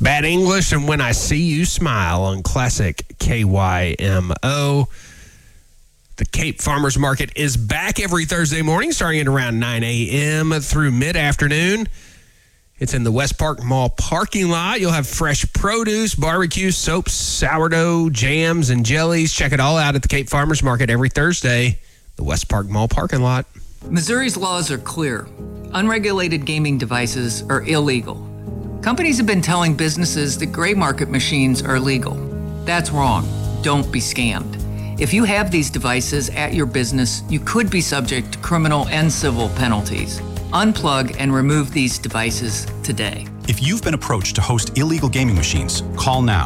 Bad English and When I See You Smile on Classic KYMO. The Cape Farmers Market is back every Thursday morning, starting at around 9 a.m. through mid-afternoon. It's in the West Park Mall parking lot. You'll have fresh produce, barbecue, soaps, sourdough, jams, and jellies. Check it all out at the Cape Farmers Market every Thursday, the West Park Mall parking lot. Missouri's laws are clear. Unregulated gaming devices are illegal. Companies have been telling businesses that gray market machines are legal. That's wrong. Don't be scammed. If you have these devices at your business, you could be subject to criminal and civil penalties. Unplug and remove these devices today. If you've been approached to host illegal gaming machines, call now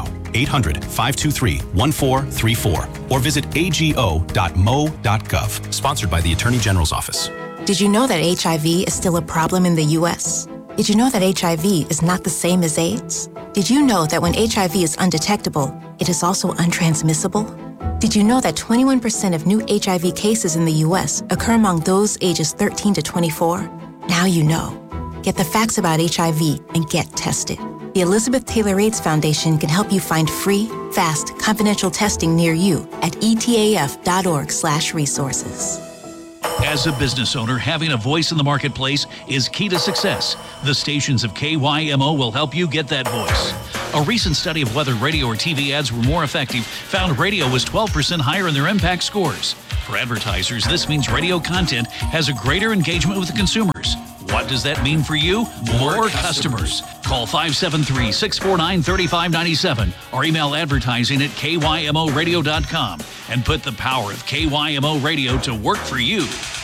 800-523-1434 or visit ago.mo.gov. Sponsored by the Attorney General's Office. Did you know that HIV is still a problem in the U.S.? Did you know that HIV is not the same as AIDS? Did you know that when HIV is undetectable, it is also untransmissible? Did you know that 21% of new HIV cases in the U.S. occur among those ages 13 to 24? Now you know. Get the facts about HIV and get tested. The Elizabeth Taylor AIDS Foundation can help you find free, fast, confidential testing near you at etaf.org/resources. As a business owner, having a voice in the marketplace is key to success. The stations of KYMO will help you get that voice. A recent study of whether radio or TV ads were more effective found radio was 12% higher in their impact scores. For advertisers, this means radio content has a greater engagement with the consumers. What does that mean for you? More customers. Call 573-649-3597 or email advertising at kymoradio.com and put the power of KYMO Radio to work for you.